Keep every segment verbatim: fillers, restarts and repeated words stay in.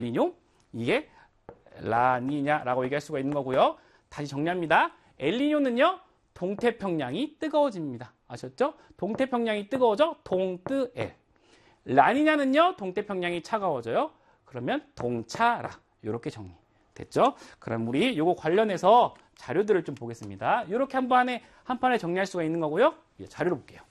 엘니뇨, 이게 라니냐라고 얘기할 수가 있는 거고요. 다시 정리합니다. 엘니뇨는요, 동태평양이 뜨거워집니다. 아셨죠? 동태평양이 뜨거워져 동뜨엘. 라니냐는요, 동태평양이 차가워져요. 그러면 동차라. 이렇게 정리됐죠? 그럼 우리 요거 관련해서 자료들을 좀 보겠습니다. 이렇게 한 판에 한 판에 정리할 수가 있는 거고요. 자료를 볼게요.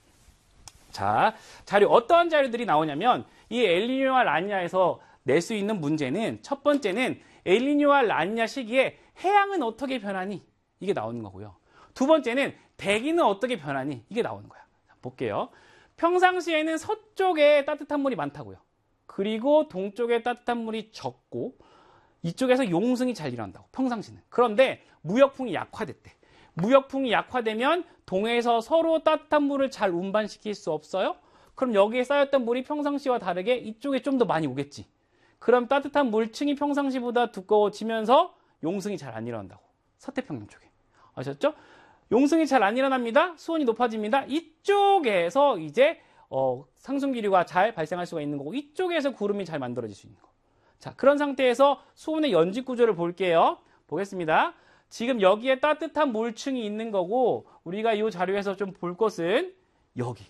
자, 자료 어떠한 자료들이 나오냐면 이 엘니뇨와 라니냐에서 낼 수 있는 문제는 첫 번째는 엘니뇨와 라니냐 시기에 해양은 어떻게 변하니? 이게 나오는 거고요. 두 번째는 대기는 어떻게 변하니? 이게 나오는 거야. 자, 볼게요. 평상시에는 서쪽에 따뜻한 물이 많다고요. 그리고 동쪽에 따뜻한 물이 적고 이쪽에서 용승이 잘 일어난다고. 평상시는. 그런데 무역풍이 약화됐대. 무역풍이 약화되면 동해에서 서로 따뜻한 물을 잘 운반시킬 수 없어요? 그럼 여기에 쌓였던 물이 평상시와 다르게 이쪽에 좀 더 많이 오겠지. 그럼 따뜻한 물층이 평상시보다 두꺼워지면서 용승이 잘 안 일어난다고. 서태평양 쪽에. 아셨죠? 용승이 잘 안 일어납니다. 수온이 높아집니다. 이쪽에서 이제 어, 상승기류가 잘 발생할 수가 있는 거고 이쪽에서 구름이 잘 만들어질 수 있는 거. 자, 그런 상태에서 수온의 연직 구조를 볼게요. 보겠습니다. 지금 여기에 따뜻한 물층이 있는 거고 우리가 이 자료에서 좀 볼 것은 여기.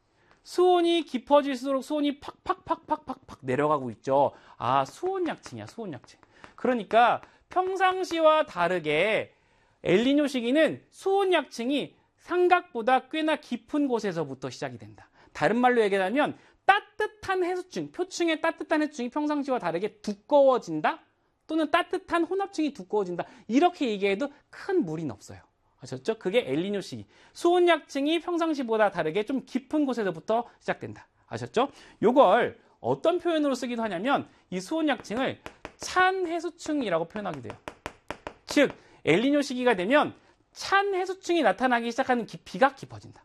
수온이 깊어질수록 수온이 팍팍팍팍팍팍 내려가고 있죠. 아, 수온약층이야, 수온약층. 그러니까 평상시와 다르게 엘니뇨 시기는 수온약층이 삼각보다 꽤나 깊은 곳에서부터 시작이 된다. 다른 말로 얘기하면 따뜻한 해수층, 표층의 따뜻한 해수층이 평상시와 다르게 두꺼워진다? 또는 따뜻한 혼합층이 두꺼워진다. 이렇게 얘기해도 큰 무리는 없어요. 아셨죠? 그게 엘니뇨 시기. 수온약층이 평상시보다 다르게 좀 깊은 곳에서부터 시작된다. 아셨죠? 요걸 어떤 표현으로 쓰기도 하냐면 이 수온약층을 찬 해수층이라고 표현하기도 해요. 즉 엘니뇨 시기가 되면 찬 해수층이 나타나기 시작하는 깊이가 깊어진다.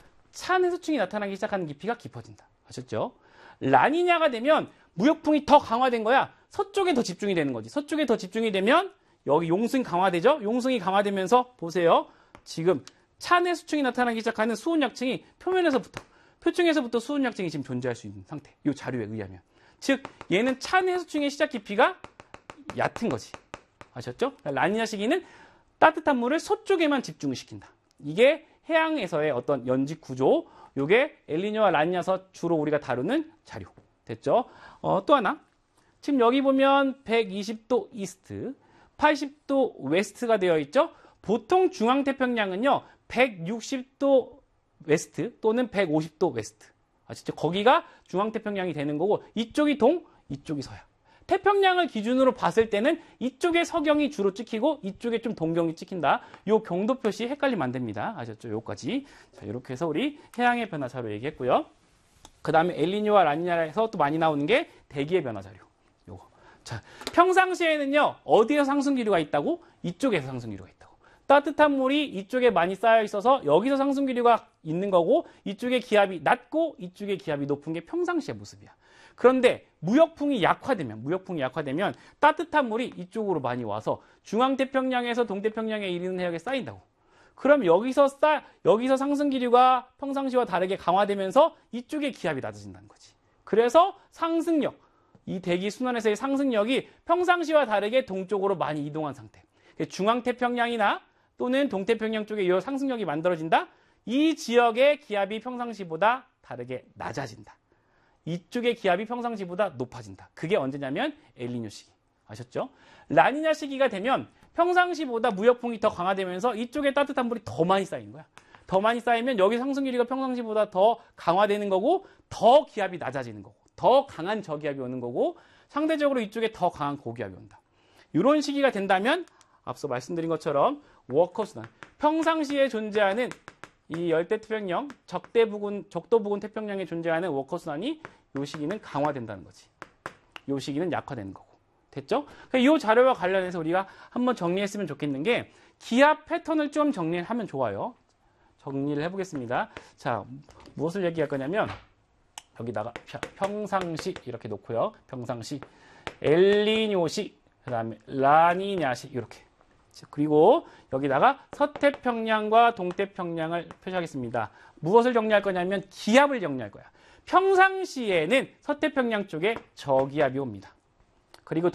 찬 해수층이 나타나기 시작하는 깊이가 깊어진다. 아셨죠? 라니냐가 되면 무역풍이 더 강화된 거야. 서쪽에 더 집중이 되는 거지. 서쪽에 더 집중이 되면 여기 용승 강화되죠? 용승이 강화되면서 보세요. 지금 찬 해수층이 나타나기 시작하는 수온약층이 표면에서부터, 표층에서부터 수온약층이 지금 존재할 수 있는 상태. 이 자료에 의하면. 즉 얘는 찬 해수층의 시작 깊이가 얕은 거지. 아셨죠? 라니냐 시기는 따뜻한 물을 서쪽에만 집중을 시킨다. 이게 해양에서의 어떤 연직 구조. 이게 엘니뇨와 라니냐에서 주로 우리가 다루는 자료. 됐죠? 어, 또 하나. 지금 여기 보면 백이십 도 이스트, 팔십 도 웨스트가 되어 있죠? 보통 중앙태평양은요, 백육십 도 웨스트 또는 백오십 도 웨스트. 아시죠? 거기가 중앙태평양이 되는 거고, 이쪽이 동, 이쪽이 서야. 태평양을 기준으로 봤을 때는 이쪽에 서경이 주로 찍히고, 이쪽에 좀 동경이 찍힌다. 요 경도 표시 헷갈리면 안 됩니다. 아셨죠? 요까지. 자, 이렇게 해서 우리 해양의 변화 자료 얘기했고요. 그 다음에 엘니뇨와 라니냐에서 또 많이 나오는 게 대기의 변화 자료. 요거. 자, 평상시에는요, 어디에서 상승기류가 있다고? 이쪽에서 상승기류가 있다고. 따뜻한 물이 이쪽에 많이 쌓여 있어서 여기서 상승기류가 있는 거고, 이쪽에 기압이 낮고 이쪽에 기압이 높은 게 평상시의 모습이야. 그런데 무역풍이 약화되면, 무역풍이 약화되면 따뜻한 물이 이쪽으로 많이 와서 중앙태평양에서 동태평양에 이르는 해역에 쌓인다고. 그럼 여기서 쌓, 여기서 상승기류가 평상시와 다르게 강화되면서 이쪽에 기압이 낮아진다는 거지. 그래서 상승력, 이 대기 순환에서의 상승력이 평상시와 다르게 동쪽으로 많이 이동한 상태. 중앙태평양이나 또는 동태평양 쪽에 이 상승력이 만들어진다. 이 지역의 기압이 평상시보다 다르게 낮아진다. 이쪽의 기압이 평상시보다 높아진다. 그게 언제냐면 엘니뇨 시기. 아셨죠? 라니냐 시기가 되면 평상시보다 무역풍이 더 강화되면서 이쪽에 따뜻한 물이 더 많이 쌓인 거야. 더 많이 쌓이면 여기 상승기류가 평상시보다 더 강화되는 거고 더 기압이 낮아지는 거고 더 강한 저기압이 오는 거고 상대적으로 이쪽에 더 강한 고기압이 온다. 이런 시기가 된다면 앞서 말씀드린 것처럼 워커순환, 평상시에 존재하는 이 열대태평양, 적대부근, 적도부근 태평양에 존재하는 워커순환이 이 시기는 강화된다는 거지. 이 시기는 약화되는 거고. 됐죠? 이 자료와 관련해서 우리가 한번 정리했으면 좋겠는 게 기압 패턴을 좀 정리를 하면 좋아요. 정리를 해보겠습니다. 자, 무엇을 얘기할 거냐면 여기다가 평상시 이렇게 놓고요. 평상시, 엘니뇨시, 그 다음에 라니냐시 이렇게. 그리고 여기다가 서태평양과 동태평양을 표시하겠습니다. 무엇을 정리할 거냐면 기압을 정리할 거야. 평상시에는 서태평양 쪽에 저기압이 옵니다.